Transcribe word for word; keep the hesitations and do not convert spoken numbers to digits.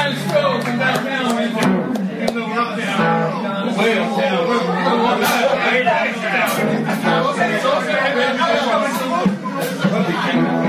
United States and back down in the lockdown. Well,